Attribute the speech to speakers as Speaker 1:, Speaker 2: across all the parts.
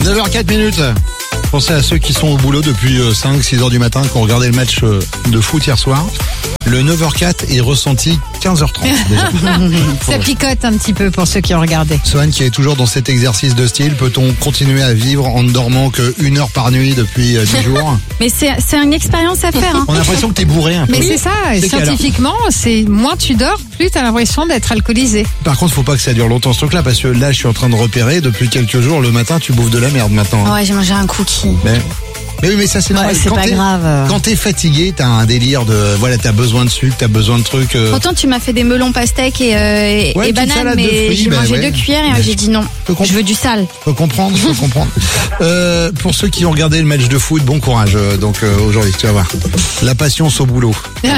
Speaker 1: 9h04. Pensez à ceux qui sont au boulot depuis 5-6 heures du matin, qui ont regardé le match de foot hier soir. Le 9h04 est ressenti 15h30 déjà.
Speaker 2: Ça picote un petit peu pour ceux qui ont regardé.
Speaker 1: Sohan qui est toujours dans cet exercice de style, peut-on continuer à vivre en ne dormant que 1 heure par nuit depuis 10 jours?
Speaker 2: Mais c'est une expérience à faire. Hein.
Speaker 1: On a l'impression que t'es bourré un peu.
Speaker 2: Mais c'est ça, scientifiquement, c'est moins tu dors, plus t'as l'impression d'être alcoolisé.
Speaker 1: Par contre, faut pas que ça dure longtemps ce truc-là, parce que là, je suis en train de repérer, depuis quelques jours, le matin, tu bouffes de la merde maintenant.
Speaker 3: Ouais, j'ai mangé un cookie.
Speaker 1: Mais oui, mais ça c'est normal.
Speaker 3: C'est pas grave.
Speaker 1: Quand t'es fatigué, t'as un délire de, voilà, t'as besoin de sucre, t'as besoin de trucs.
Speaker 3: Pourtant, tu m'as fait des melons pastèques et bananes, mais j'ai mangé 2 cuillères et j'ai dit non. Je veux du sale.
Speaker 1: Faut comprendre. Pour ceux qui ont regardé le match de foot, bon courage. Donc aujourd'hui, tu vas voir. La patience au boulot.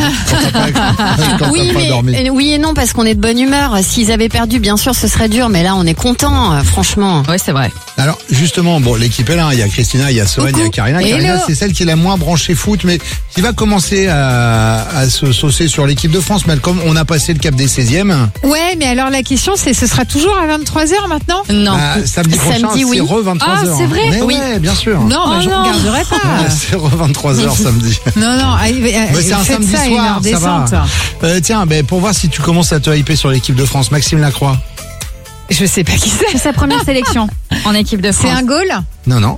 Speaker 3: Oui et non, parce qu'on est de bonne humeur. S'ils avaient perdu, bien sûr, ce serait dur, mais là, on est content, franchement.
Speaker 2: Ouais, c'est vrai.
Speaker 1: Alors justement, bon, l'équipe est là. Il y a Christina, il y a Sohan, il y a Karina. Karina, c'est celle qui est la moins branchée foot, mais qui va commencer à se saucer sur l'équipe de France. Mais comme on a passé le cap des 16e.
Speaker 2: Ouais, mais alors la question, c'est, ce sera toujours à 23h maintenant?
Speaker 3: Non.
Speaker 1: Samedi prochain,
Speaker 3: oui.
Speaker 1: c'est re 23h.
Speaker 2: Ah, c'est vrai?
Speaker 1: Mais
Speaker 2: Oui.
Speaker 1: Ouais, bien sûr.
Speaker 2: Non, je ne regarderai pas.
Speaker 1: C'est re 23h samedi.
Speaker 2: Non,
Speaker 1: c'est un samedi
Speaker 2: ça
Speaker 1: soir,
Speaker 2: une heure
Speaker 1: ça
Speaker 2: décente.
Speaker 1: va. Tiens, pour voir si tu commences à te hyper sur l'équipe de France, Maxime Lacroix.
Speaker 2: Je sais pas qui c'est.
Speaker 3: C'est sa première sélection en équipe de France.
Speaker 2: C'est un goal?
Speaker 1: Non.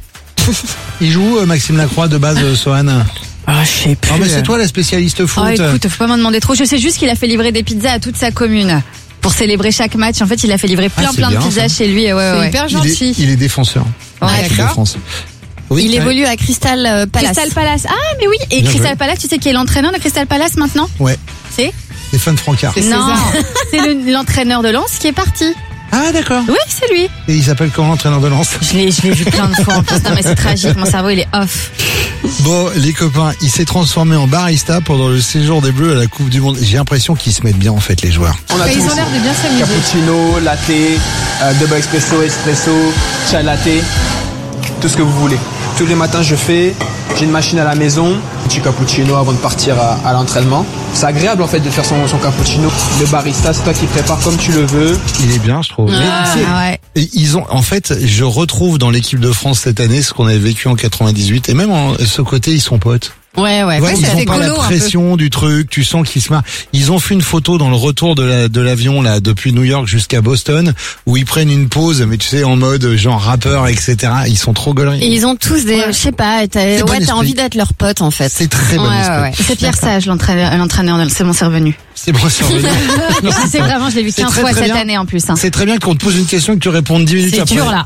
Speaker 1: Il joue Maxime Lacroix de base, Sohan.
Speaker 3: Ah, je sais plus.
Speaker 1: Ah, mais c'est toi la spécialiste foot.
Speaker 3: Ah, écoute, faut pas m'en demander trop. Je sais juste qu'il a fait livrer des pizzas à toute sa commune pour célébrer chaque match. En fait, il a fait livrer plein de pizzas chez lui.
Speaker 2: C'est hyper gentil.
Speaker 1: Il est défenseur.
Speaker 3: Ouais,
Speaker 1: de France. Oui,
Speaker 3: il évolue à Crystal Palace.
Speaker 2: Crystal Palace.
Speaker 3: Ah, mais oui. Et
Speaker 1: Bien
Speaker 3: Crystal
Speaker 1: joué.
Speaker 3: Palace, tu sais qui est l'entraîneur de Crystal Palace maintenant?
Speaker 1: Ouais.
Speaker 3: C'est
Speaker 1: Stéphane Francard.
Speaker 2: C'est
Speaker 3: Non,
Speaker 2: César.
Speaker 3: c'est l'entraîneur de Lens qui est parti.
Speaker 1: Ah, d'accord.
Speaker 3: Oui, c'est lui.
Speaker 1: Et il s'appelle comment, l'entraîneur de Lens?
Speaker 3: Je l'ai vu plein de fois en plus. Non, mais c'est tragique. Mon cerveau, il est off.
Speaker 1: Bon, les copains, il s'est transformé en barista pendant le séjour des Bleus à la Coupe du Monde. J'ai l'impression qu'ils se mettent bien, en fait, les joueurs.
Speaker 4: On a
Speaker 2: Ils
Speaker 4: tout
Speaker 2: ont l'air de bien s'amuser.
Speaker 4: cappuccino, latte, double espresso, chai latte, tout ce que vous voulez. Tous les matins, j'ai une machine à la maison, petit cappuccino avant de partir à l'entraînement. C'est agréable en fait de faire son cappuccino. Le barista, c'est toi qui prépares comme tu le veux.
Speaker 1: Il est bien, je trouve.
Speaker 3: Ouais.
Speaker 1: Et ils ont, en fait, je retrouve dans l'équipe de France cette année ce qu'on avait vécu en 98. Et même ce côté, ils sont potes.
Speaker 3: Ouais.
Speaker 1: Ils
Speaker 2: ça
Speaker 1: ont
Speaker 2: fait
Speaker 1: pas la
Speaker 2: colo, un
Speaker 1: pression du truc, tu sens qu'ils se marrent. Ils ont fait une photo dans le retour de l'avion là depuis New York jusqu'à Boston où ils prennent une pause, mais tu sais en mode genre rappeur, etc. Ils sont trop gauleries.
Speaker 3: Et ils ont tous des, je sais pas, t'as
Speaker 1: bon esprit.
Speaker 3: envie d'être leur pote en fait.
Speaker 1: C'est très bon esprit.
Speaker 3: Ouais. C'est Pierre Sage, l'entraîneur, c'est bon, c'est revenu.
Speaker 1: C'est bon, c'est revenu. Non,
Speaker 3: C'est vraiment, je l'ai vu
Speaker 1: c'est
Speaker 3: 15
Speaker 1: très,
Speaker 3: fois
Speaker 1: très
Speaker 3: cette
Speaker 1: bien.
Speaker 3: année en plus. Hein.
Speaker 1: C'est très bien qu'on te pose une question et que tu répondes 10 minutes
Speaker 3: C'est
Speaker 1: après.
Speaker 3: dur là.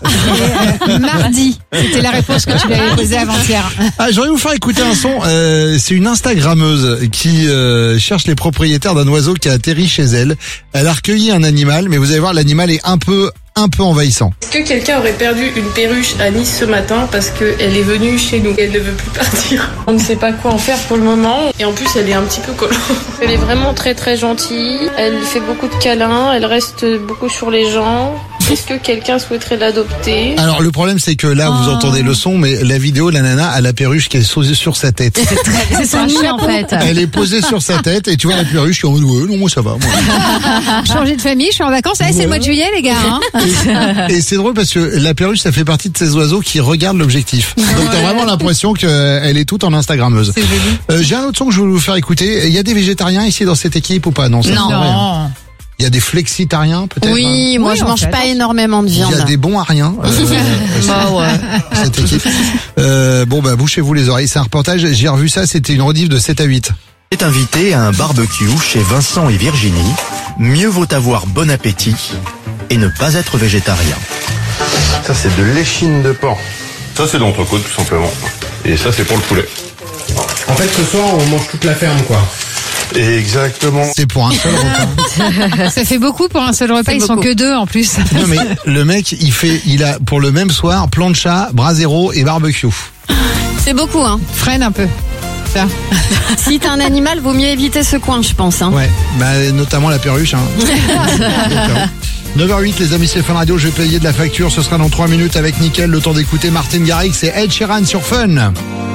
Speaker 2: Mardi. C'était la réponse que tu lui avais posée avant-hier.
Speaker 1: J'aurais vous faire écouter un son. C'est une Instagrammeuse qui cherche les propriétaires d'un oiseau qui a atterri chez elle. Elle a recueilli un animal, mais vous allez voir, l'animal est un peu envahissant.
Speaker 5: Est-ce que quelqu'un aurait perdu une perruche à Nice ce matin parce qu'elle est venue chez nous? Elle ne veut plus partir. On ne sait pas quoi en faire pour le moment. Et en plus, elle est un petit peu collante. Elle est vraiment très très gentille. Elle fait beaucoup de câlins. Elle reste beaucoup sur les gens. Est-ce que quelqu'un souhaiterait l'adopter?
Speaker 1: Alors le problème c'est que là vous entendez le son, mais la vidéo, la nana a la perruche qui est posée sur sa tête.
Speaker 3: C'est son nid en fait.
Speaker 1: Elle est posée sur sa tête et tu vois la perruche qui est en mode ouais, non moi ça va. Moi.
Speaker 2: Changer de famille, je suis en vacances. C'est le mois de juillet, les gars. Hein.
Speaker 1: Et c'est drôle parce que la perruche ça fait partie de ces oiseaux qui regardent l'objectif. Donc t'as vraiment l'impression qu'elle est toute en Instagrammeuse.
Speaker 2: C'est joli.
Speaker 1: J'ai un autre son que je voulais vous faire écouter. Il y a des végétariens ici dans cette équipe ou pas? Non, ça
Speaker 3: Non.
Speaker 1: c'est vrai, hein. Il y a des flexitariens peut-être.
Speaker 3: Oui, moi je
Speaker 2: en
Speaker 3: mange
Speaker 2: fait.
Speaker 3: pas énormément de
Speaker 1: Il
Speaker 3: viande.
Speaker 1: y a des bons à rien. Cette équipe. Bouchez-vous les oreilles. C'est un reportage. J'ai revu ça. C'était une rediff de 7 à 8.
Speaker 6: Est invité à un barbecue chez Vincent et Virginie. Mieux vaut avoir bon appétit et ne pas être végétarien.
Speaker 7: Ça, c'est de l'échine de porc. Ça, c'est de l'entrecôte, tout simplement. Et ça, c'est pour le poulet.
Speaker 4: En fait, ce soir, on mange toute la ferme, quoi.
Speaker 7: Exactement.
Speaker 1: C'est pour un seul repas.
Speaker 2: Ça fait beaucoup pour un seul repas. Ils sont que 2 en plus.
Speaker 1: Non mais le mec, il a pour le même soir plancha, brasero et barbecue.
Speaker 3: C'est beaucoup, hein.
Speaker 2: Freine un peu. Ça.
Speaker 3: Si t'as un animal, vaut mieux éviter ce coin, je pense. Hein.
Speaker 1: Ouais, notamment la perruche. Hein. 9h08 les amis, c'est Fun Radio, je vais payer de la facture, ce sera dans 3 minutes avec Nickel, le temps d'écouter Martin Garrix et Ed Sheeran sur Fun.